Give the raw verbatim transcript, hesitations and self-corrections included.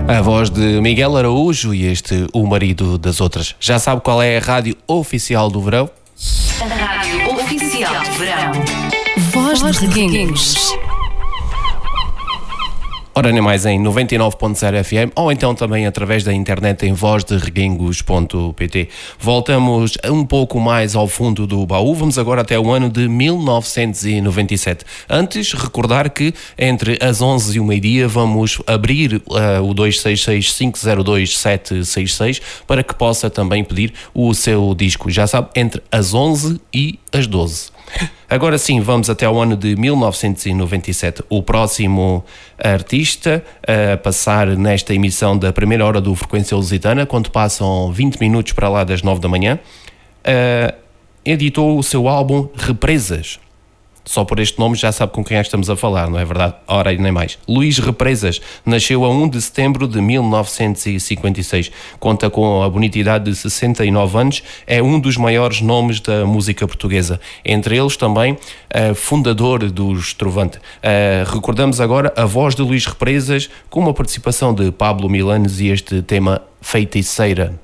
A voz de Miguel Araújo e este O Marido das Outras. Já sabe qual é a rádio oficial do verão? A rádio oficial do verão. Voz de Reguengos. Ora, nem mais em noventa e nove ponto zero F M ou então também através da internet em voz de reguengos ponto pt. Voltamos um pouco mais ao fundo do baú, vamos agora até o ano de mil novecentos e noventa e sete. Antes, recordar que entre as onze e o meio-dia vamos abrir uh, o dois seis seis, cinco zero dois, sete seis seis para que possa também pedir o seu disco. Já sabe, entre as onze e as doze. Agora sim, vamos até ao ano de mil novecentos e noventa e sete. O próximo artista a passar nesta emissão da primeira hora do Frequência Lusitana, quando passam vinte minutos para lá das nove da manhã, uh, editou o seu álbum Represas. Só por este nome já sabe com quem é que estamos a falar, não é verdade? Ora, e nem mais. Luís Represas nasceu a um de setembro de mil novecentos e cinquenta e seis. Conta com a bonita idade de sessenta e nove anos. É um dos maiores nomes da música portuguesa. Entre eles também, uh, fundador dos Trovante. Uh, recordamos agora a voz de Luís Represas com uma participação de Pablo Milanés e este tema Feiticeira.